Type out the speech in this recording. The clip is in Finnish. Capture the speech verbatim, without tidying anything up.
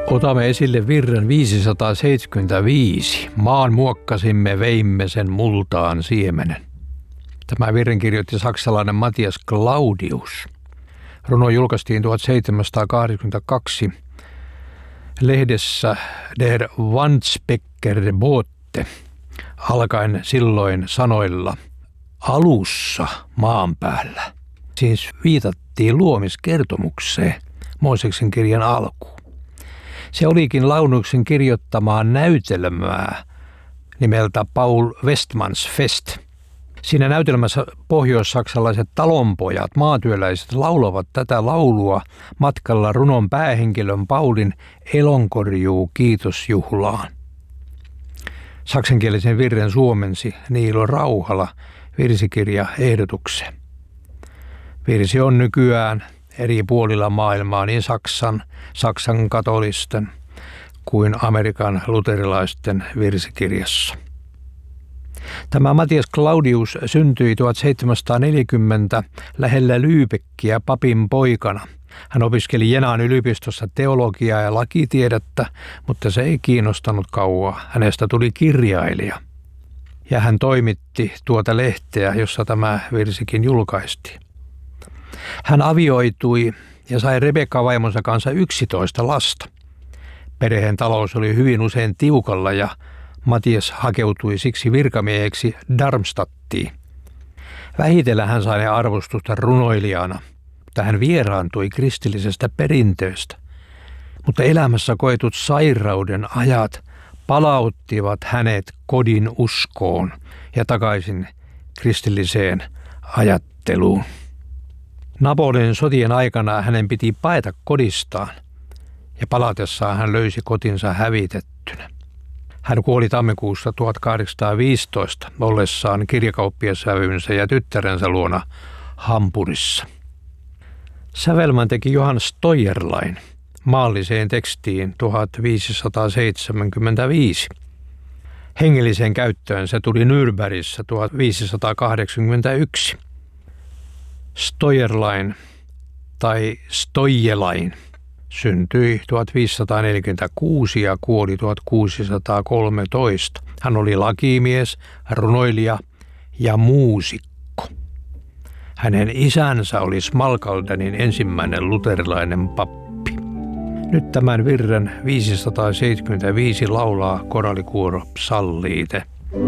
Otamme esille virren viisisataaseitsemänkymmentäviisi. Maan muokkasimme, veimme sen multaan siemenen. Tämä virren kirjoitti saksalainen Matthias Claudius. Runo julkaistiin tuhatseitsemänsataakahdeksankymmentäkaksi lehdessä Der Wandsbeker Bote, alkaen silloin sanoilla alussa maan päällä. Siis viitattiin luomiskertomukseen, Mooseksen kirjan alkuun. Se olikin Launuksen kirjoittamaa näytelmää nimeltä Paul Westmans Fest. Siinä näytelmässä pohjois-saksalaiset talonpojat, maatyöläiset, laulavat tätä laulua matkalla runon päähenkilön Paulin elonkorjuu kiitosjuhlaan. Saksankielisen virren suomensi Niilo Rauhala virsikirja ehdotukseen. Virsi on nykyään eri puolilla maailmaa niin Saksan, Saksan katolisten kuin Amerikan luterilaisten virsikirjassa. Tämä Matthias Claudius syntyi tuhatseitsemänsataaneljäkymmentä lähellä Lübeckiä papin poikana. Hän opiskeli Jenan yliopistossa teologiaa ja lakitiedettä, mutta se ei kiinnostanut kauaa. Hänestä tuli kirjailija. Ja hän toimitti tuota lehteä, jossa tämä virsikin julkaistiin. Hän avioitui ja sai Rebekka vaimonsa kanssa yksitoista lasta. Perheen talous oli hyvin usein tiukalla ja Matthias hakeutui siksi virkamieheksi Darmstadtiin. Vähitellen hän sai arvostusta runoilijana, mutta hän vieraantui kristillisestä perinteestä. Mutta elämässä koetut sairauden ajat palauttivat hänet kodin uskoon ja takaisin kristilliseen ajatteluun. Napoleonin sotien aikana hänen piti paeta kodistaan ja palatessaan hän löysi kotinsa hävitettynä. Hän kuoli tammikuussa tuhatkahdeksansataaviisitoista ollessaan kirjakauppiasvävynsä ja tyttärensä luona Hampurissa. Sävelmän teki Johann Steuerlein maalliseen tekstiin tuhatviisisataaseitsemänkymmentäviisi. Hengelliseen käyttöön se tuli Nürnbergissä tuhatviisisataakahdeksankymmentäyksi. Steuerlein tai Stoijelain syntyi tuhatviisisataaneljäkymmentäkuusi ja kuoli tuhatkuusisataakolmetoista. Hän oli lakimies, runoilija ja muusikko. Hänen isänsä oli Smalkaldenin ensimmäinen luterilainen pappi. Nyt tämän virren viisisataaseitsemänkymmentäviisi laulaa koraalikuoro Psalliite.